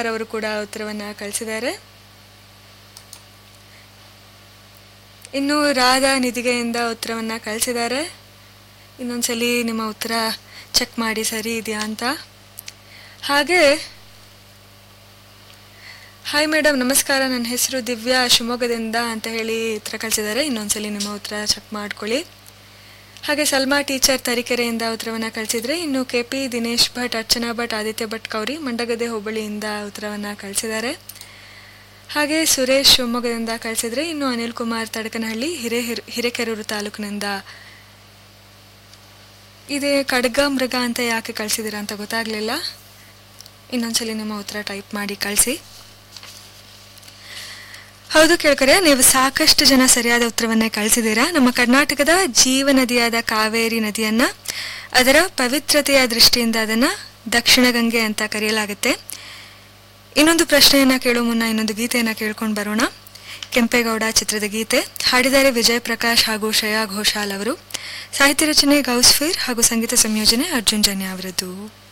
ಕುಮಾರ್ ಅವರು ಕೂಡ ಉತ್ತರವನ್ನು ಕಳಿಸಿದ್ದಾರೆ. ಇನ್ನು ರಾಧಾ ನಿಧಿಗೆಯಿಂದ ಉತ್ತರವನ್ನು ಕಳಿಸಿದ್ದಾರೆ. ಇನ್ನೊಂದ್ಸಲಿ ನಿಮ್ಮ ಉತ್ತರ ಚೆಕ್ ಮಾಡಿ ಸರಿ ಇದೆಯಾ ಅಂತ. ಹಾಗೆ ಹಾಯ್ ಮೇಡಮ್ ನಮಸ್ಕಾರ, ನನ್ನ ಹೆಸರು ದಿವ್ಯಾ ಶಿವಮೊಗ್ಗದಿಂದ ಅಂತ ಹೇಳಿ ಉತ್ತರ ಕಳಿಸಿದ್ದಾರೆ. ಇನ್ನೊಂದ್ಸಲಿ ನಿಮ್ಮ ಉತ್ತರ ಚೆಕ್ ಮಾಡ್ಕೊಳ್ಳಿ. ಹಾಗೆ ಸಲ್ಮಾ ಟೀಚರ್ ತರೀಕೆರೆಯಿಂದ ಉತ್ತರವನ್ನು ಕಳಿಸಿದರೆ. ಇನ್ನು KP ದಿನೇಶ್ ಭಟ್, ಅರ್ಚನಾ ಭಟ್, ಆದಿತ್ಯ ಭಟ್ ಕೌರಿ ಮಂಡಗದ್ದೆ ಹೋಬಳಿಯಿಂದ ಉತ್ತರವನ್ನು ಕಳಿಸಿದ್ದಾರೆ. ಹಾಗೆ ಸುರೇಶ್ ಶಿವಮೊಗ್ಗದಿಂದ ಕಳಿಸಿದರೆ. ಇನ್ನು ಅನಿಲ್ ಕುಮಾರ್ ತಡಕನಹಳ್ಳಿ ಹಿರೇಕೆರೂರು ತಾಲೂಕಿನಿಂದ. ಇದೇ ಖಡ್ಗ ಮೃಗ ಅಂತ ಯಾಕೆ ಕಳಿಸಿದ್ದೀರಾ ಅಂತ ಗೊತ್ತಾಗಲಿಲ್ಲ. ಇನ್ನೊಂದ್ಸಲಿ ನಿಮ್ಮ ಉತ್ತರ ಟೈಪ್ ಮಾಡಿ ಕಳಿಸಿ. ಹೌದು ಕೇಳ್ಕರೆ, ನೀವು ಸಾಕಷ್ಟು ಜನ ಸರಿಯಾದ ಉತ್ತರವನ್ನೇ ಕಳಿಸಿದ್ದೀರಾ. ನಮ್ಮ ಕರ್ನಾಟಕದ ಜೀವ ನದಿಯಾದ ಕಾವೇರಿ ನದಿಯನ್ನು ಅದರ ಪವಿತ್ರತೆಯ ದೃಷ್ಟಿಯಿಂದ ಅದನ್ನು ದಕ್ಷಿಣ ಗಂಗೆ ಅಂತ ಕರೆಯಲಾಗುತ್ತೆ. ಇನ್ನೊಂದು ಪ್ರಶ್ನೆಯನ್ನು ಕೇಳೋ ಮುನ್ನ ಇನ್ನೊಂದು ಗೀತೆಯನ್ನು ಕೇಳ್ಕೊಂಡು ಬರೋಣ. ಕೆಂಪೇಗೌಡ ಚಿತ್ರದ ಗೀತೆ. ಹಾಡಿದ್ದಾರೆ ವಿಜಯ್ ಪ್ರಕಾಶ್ ಹಾಗೂ ಶ್ರೇಯಾ ಘೋಷಾಲ್ ಅವರು. ಸಾಹಿತ್ಯ ರಚನೆ ಗೌಸ್ಫೀರ್ ಹಾಗೂ ಸಂಗೀತ ಸಂಯೋಜನೆ ಅರ್ಜುನ್ ಜನ್ಯ ಅವರದ್ದು.